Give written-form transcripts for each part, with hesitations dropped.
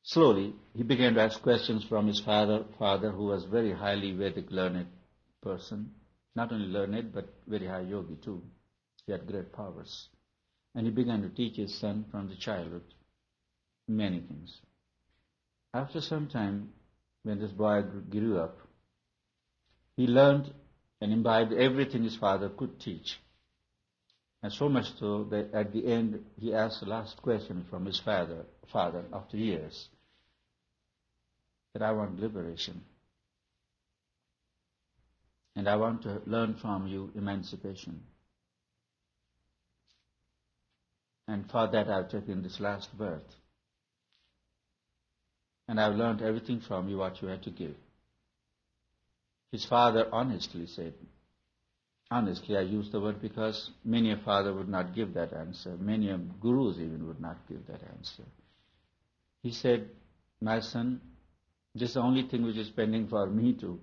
Slowly, he began to ask questions from his father who was very highly Vedic learned person. Not only learned, but very high yogi too. He had great powers. And he began to teach his son from the childhood many things. After some time, when this boy grew up, he learned and imbibed everything his father could teach. And so much so that at the end he asked the last question from his father after years, that I want liberation. And I want to learn from you emancipation. And for that I've taken this last birth. And I've learned everything from you what you had to give. His father honestly said, honestly I use the word because many a father would not give that answer. Many a gurus even would not give that answer. He said, my son, this is the only thing which is pending for me to.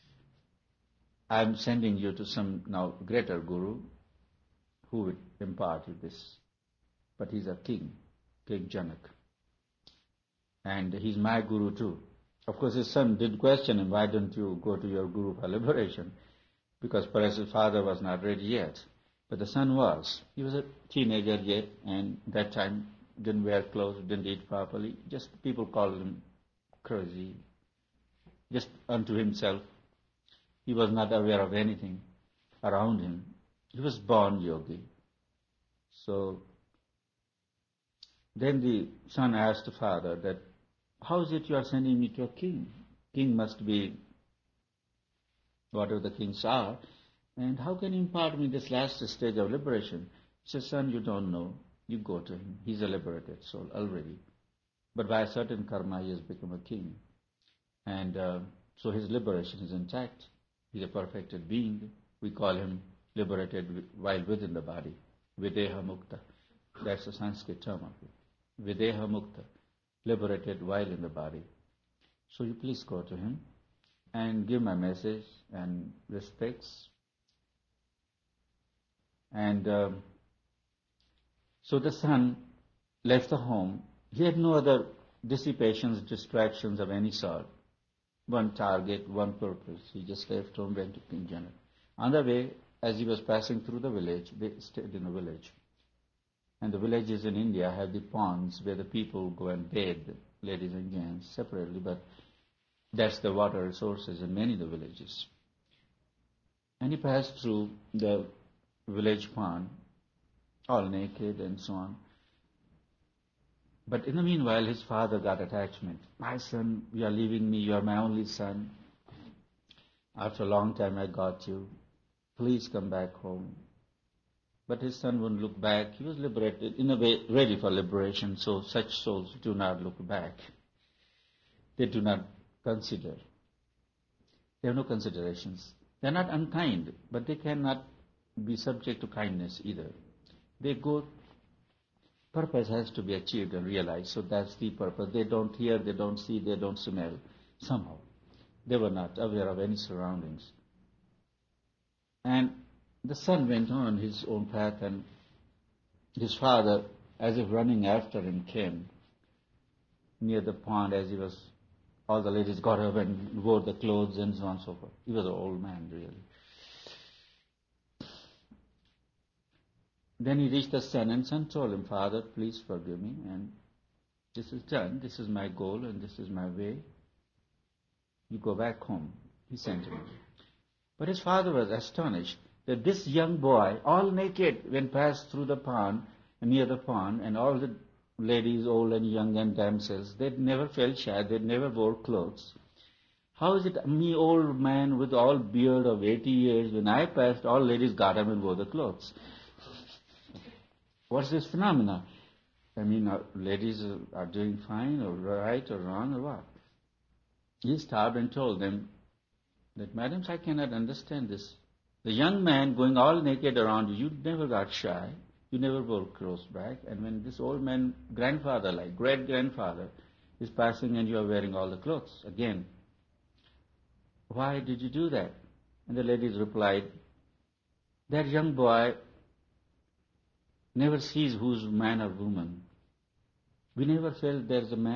I am sending you to some now greater guru who would impart you this. But he's a king, King Janak. And he's my guru too. Of course his son did question him, why don't you go to your guru for liberation? Because perhaps his father was not ready yet. But the son was. He was a teenager yet, and that time didn't wear clothes, didn't eat properly. Just people called him crazy, just unto himself. He was not aware of anything around him. He was born yogi. So then the son asked the father that, how is it you are sending me to a king? King must be whatever the kings are. And how can he impart me this last stage of liberation? He says, son, you don't know. You go to him. He's a liberated soul already. But by a certain karma, he has become a king. And so his liberation is intact. He's a perfected being. We call him liberated while within the body. Videha mukta. That's the Sanskrit term of it. Videha mukta. Liberated while in the body. So you please go to him and give my message and respects. And so the son left the home. He had no other dissipations, distractions of any sort. One target, one purpose. He just left home, went to King Janak. On the way, as he was passing through the village, they stayed in a village. And the villages in India have the ponds where the people go and bathe, ladies and gents, separately, but that's the water resources in many of the villages. And he passed through the village pond, all naked and so on. But in the meanwhile, his father got attachment. My son, you are leaving me, you are my only son. After a long time I got you. Please come back home. But his son wouldn't look back. He was liberated, in a way, ready for liberation. So such souls do not look back. They do not consider. They have no considerations. They are not unkind, but they cannot be subject to kindness either. They go, purpose has to be achieved and realized, so that's the purpose. They don't hear, they don't see, they don't smell. Somehow, they were not aware of any surroundings. And the son went on his own path, and his father, as if running after him, came near the pond as he was. All the ladies got up and wore the clothes and so on and so forth. He was an old man, really. Then he reached the son, and son told him, Father, please forgive me, and this is done. This is my goal, and this is my way. You go back home. He sent him. But his father was astonished that this young boy, all naked, when passed through the pond, near the pond, and all the ladies, old and young and damsels, they never felt shy, they never wore clothes. How is it me, old man with all beard of 80 years, when I passed, all ladies got up and wore the clothes? What's this phenomena? I mean, ladies are doing fine or right or wrong or what? He stopped and told them that, madams, I cannot understand this. The young man going all naked around you never got shy. You never wore clothes back. And when this old man, grandfather, like great-grandfather, is passing and you are wearing all the clothes again, why did you do that? And the ladies replied, that young boy never sees who's man or woman. We never felt there's a man